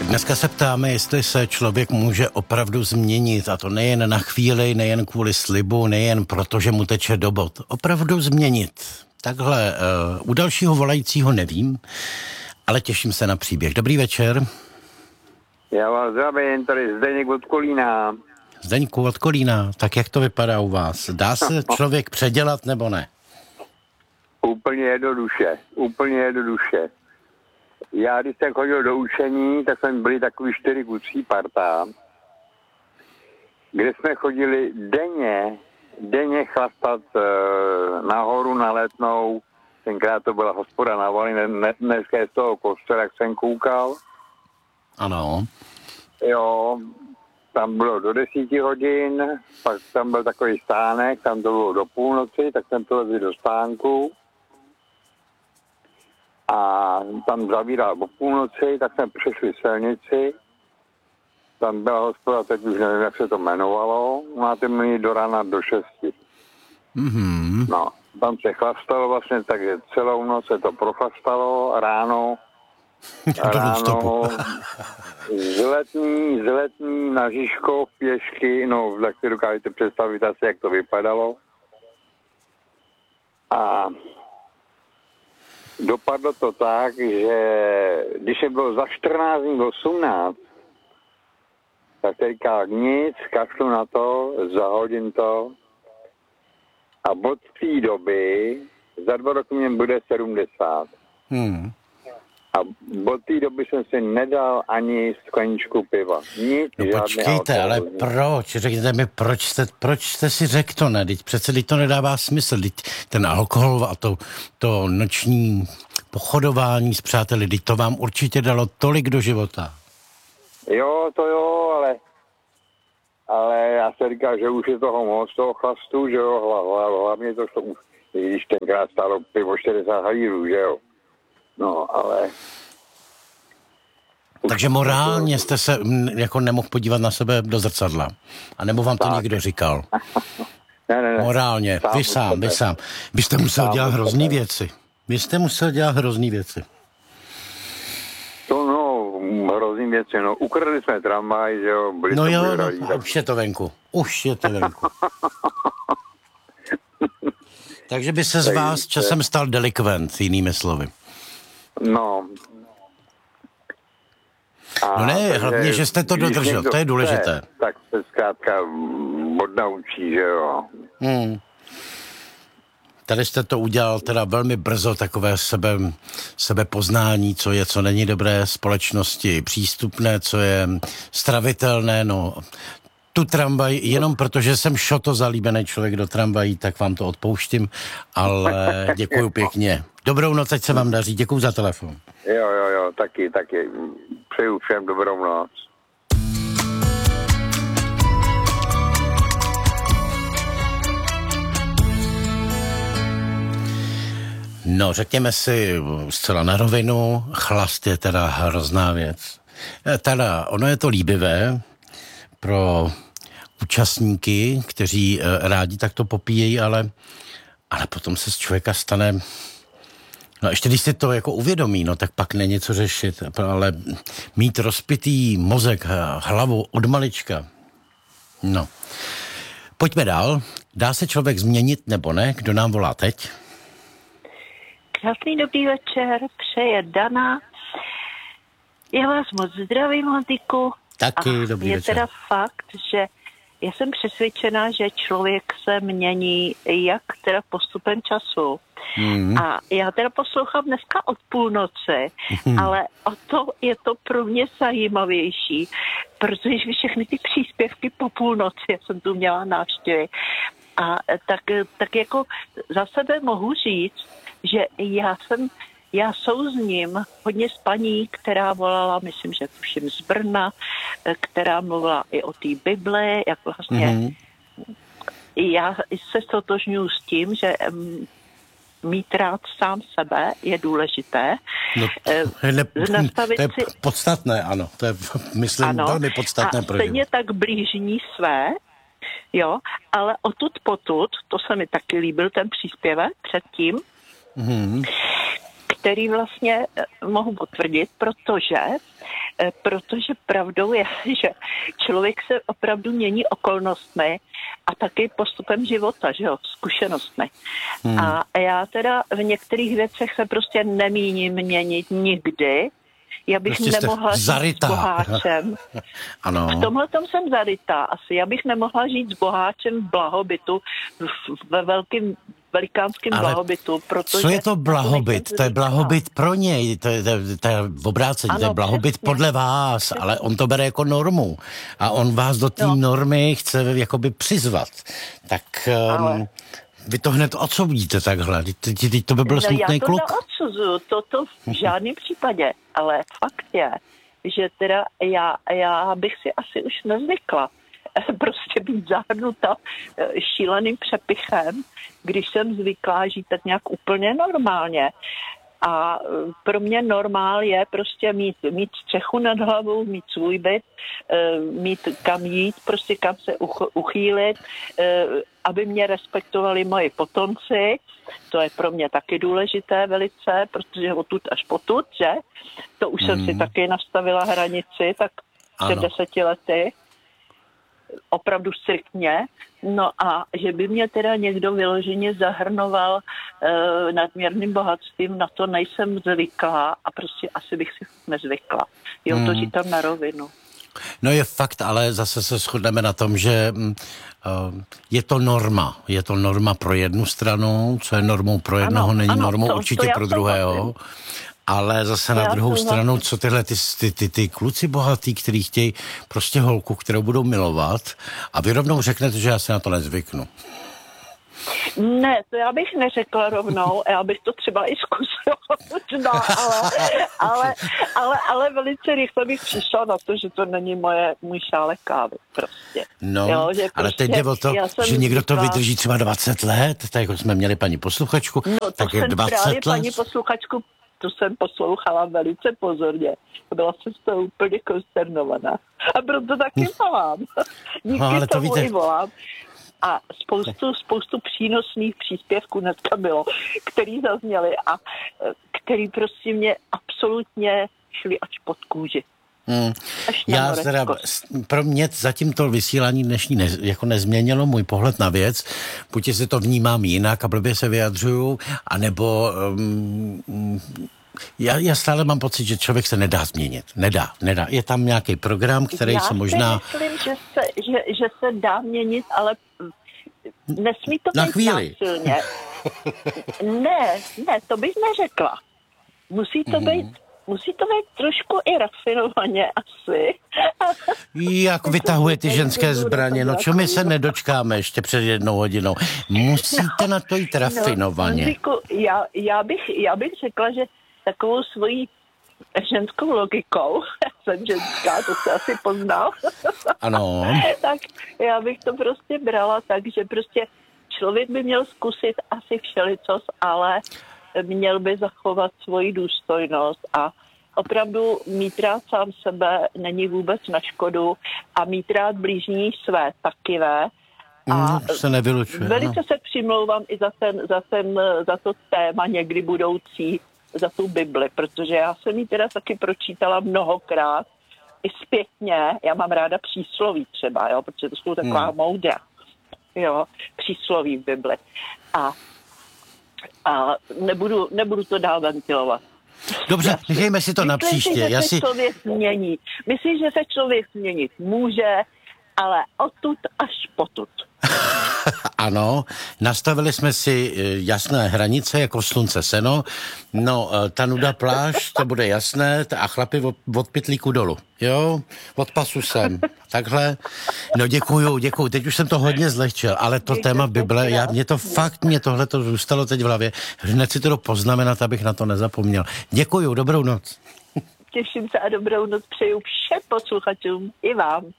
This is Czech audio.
Dneska se ptáme, jestli se člověk může opravdu změnit, a to nejen na chvíli, nejen kvůli slibu, nejen proto, že mu teče do bot. Opravdu změnit. Takhle, u dalšího volajícího nevím, ale těším se na příběh. Dobrý večer. Já vás zdravím, tady Zdeněk od Kolína. Zdeňku od Kolína, tak jak to vypadá u vás? Dá se člověk předělat nebo ne? Úplně jednoduše. Já, když jsem chodil do učení, tak jsme byli takový 4 kusí parta, kde jsme chodili denně chlastat nahoru na Letnou. Tenkrát to byla hospoda na Vali, dneska je z toho kostela, jak jsem koukal. Ano. Jo, tam bylo do 10 hodin, pak tam byl takový stánek, tam to bylo do půlnoci, tak jsem to lezl do stánku. A tam zavíral o půlnoci, tak jsme přešli silnici. Tam byla hospoda, teď už nevím, jak se to jmenovalo. Máte mít do rána do 6. Mm-hmm. No, tam se chlastalo vlastně, takže celou noc se to prochlastalo, ráno z letní na Žižkov pěšky, no, tak si dokážete představit asi, jak to vypadalo. A dopadlo to tak, že když je bylo za 14 dní 18, tak teďka nic, kašlu na to, zahodím to a od té doby za 2 roky mě bude 70. A od té doby jsem si nedal ani skleničku piva. Nic, no počkejte, ale proč? Řekněte mi, proč jste si řekl to, ne? Teď to nedává smysl. Teď ten alkohol a to noční pochodování s přáteli, teď to vám určitě dalo tolik do života. Jo, to jo, ale já se říkám, že už je toho moc, toho chlastu, že jo, hlavně to, když tenkrát stálo pivo 40 halírů, že jo. No, ale... Takže morálně jste se jako nemohl podívat na sebe do zrcadla. A nebo vám to tak někdo říkal? Ne. Morálně, vy sám. Vy jste musel dělat hrozný věci. To no, hrozný věci, no. Ukradli jsme tramvaj, že jo. No jo, už je to venku. Takže by se z vás časem stal delikvent, jinými slovy. No. No ne, hlavně, že jste to dodržel, to je důležité. Tak se zkrátka odnaučí, že jo. Tady jste to udělal teda velmi brzo, takové sebepoznání, co je, co není dobré společnosti, přístupné, co je stravitelné, no. Tu tramvaj, jenom protože jsem šoto zalíbený člověk do tramvají, tak vám to odpouštím, ale děkuju pěkně. Dobrou noc, ať se vám daří, děkuju za telefon. Jo, taky. Přeju všem dobrou noc. No, řekněme si zcela na rovinu, chlast je teda hrozná věc. Ono je to líbivé pro účastníky, kteří rádi takto popíjejí, ale potom se z člověka stane... No ještě když si to jako uvědomí, no tak pak není co řešit, ale mít rozpitý mozek, hlavu od malička. No. Pojďme dál. Dá se člověk změnit nebo ne? Kdo nám volá teď? Krásný dobrý večer, přeje Dana. Já vás moc zdravím, Honzíku. Taky dobrý večer. Je teda fakt, že já jsem přesvědčená, že člověk se mění jak teda postupem času. A já teda poslouchám dneska od půlnoci, ale o to je to pro mě zajímavější, protože všechny ty příspěvky po půlnoci, já jsem tu měla návštěvy, a tak jako za sebe mohu říct, že já souzním hodně s paní, která volala, myslím, že tuším z Brna, která mluvila i o té Bibli, jak vlastně já se stotožňuji s tím, že mít rád sám sebe je důležité. No, to je podstatné, ano. To je, myslím, velmi podstatné pro život. A stejně tak blížní své, jo, ale odtud potud, to se mi taky líbil ten příspěvek předtím, který vlastně mohu potvrdit, protože protože pravdou je, že člověk se opravdu mění okolnostmi a taky postupem života, že jo, zkušenostmi. A já teda v některých věcech se prostě nemíním měnit nikdy. Já bych prostě nemohla žít s boháčem. Ano. V tomhletom jsem zarytá asi. Já bych nemohla žít s boháčem v blahobytu, ve velikánském blahobytu. Protože co je to blahobyt? To je blahobyt pro něj, to je v obrácení, to je blahobyt přesně. Podle vás, ale on to bere jako normu. A on vás do té normy chce jakoby přizvat. Tak... Vy to hned odsoudíte takhle, teď to by byl smutný kluk. Já to neodsuzuju, to v žádném případě, ale fakt je, že teda já bych si asi už nezvykla prostě být zahrnuta šíleným přepichem, když jsem zvyklá žít tak nějak úplně normálně. A pro mě normál je prostě mít střechu nad hlavou, mít svůj byt, mít kam jít, prostě kam se uchýlit, aby mě respektovali moji potomci. To je pro mě taky důležité velice, protože odtud až potud, že? To už jsem si taky nastavila hranici, tak před 10 lety. Opravdu striktně. No a že by mě teda někdo vyloženě zahrnoval nadměrným bohatstvím, na to nejsem zvyklá a prostě asi bych si nezvykla. Jo, to říkám na rovinu. No je fakt, ale zase se shodneme na tom, že je to norma. Je to norma pro jednu stranu, co je normou pro jednoho, není normou určitě pro druhého. Ale zase na druhou stranu, co tyhle ty kluci bohatý, kteří chtějí prostě holku, kterou budou milovat a vy rovnou řeknete, že já se na to nezvyknu. Ne, to já bych neřekla rovnou, já bych to třeba i zkusila možná, ale velice rychle bych přišla na to, že to není můj šálek kávy prostě. No, jo, že ale teď jde o to, že někdo to vydrží třeba 20 let, tak jako jsme měli paní posluchačku, no, tak je 20 let. Paní posluchačku, to jsem poslouchala velice pozorně. Byla jsem z toho úplně konsternovaná. A proto taky volám. Díky tomu i volám. A spoustu přínosných příspěvků dneska bylo, který zazněly a který prostě mě absolutně šli až pod kůži. Já teda, pro mě zatím to vysílání dnešní jako nezměnilo můj pohled na věc. Buď si to vnímám jinak a blbě se vyjadřuju, anebo já stále mám pocit, že člověk se nedá změnit. Nedá. Je tam nějaký program, který se možná... Já si myslím, že se dá měnit, ale nesmí to být násilně. Ne, to bych neřekla. Musí to být trošku i rafinovaně asi. Jak vytahuje ty ženské zbraně, no čo my se nedočkáme ještě před 1 hodinou. Musíte na to jít rafinovaně. Já bych řekla, že takovou svojí ženskou logikou, já jsem ženská, to se asi poznal. Ano. Tak já bych to prostě brala tak, že prostě člověk by měl zkusit asi všelicos, ale měl by zachovat svoji důstojnost a opravdu mít rád sám sebe není vůbec na škodu a mít rád blížní své taky a se nevylučuje. Velice se přimlouvám i za to téma někdy budoucí, za tu Bibli, protože já jsem ji teda taky pročítala mnohokrát i zpětně. Já mám ráda přísloví třeba, jo, protože to jsou taková moudra, jo, přísloví v Bibli. A nebudu to dál ventilovat. Dobře, nechejme si to na příště. Myslím, že se člověk změnit může, ale odtud až potud. Ano, nastavili jsme si jasné hranice, jako slunce seno. No, ta nuda pláž, to bude jasné, a chlapi od pytlíku dolů. Jo, od pasu sem. Takhle. No děkuju. Teď už jsem to hodně zlehčil, ale to téma Bible, mě tohle to zůstalo teď v hlavě. Hned si to poznamenat, abych na to nezapomněl. Děkuju, dobrou noc. Těším se a dobrou noc přeju všem posluchačům i vám.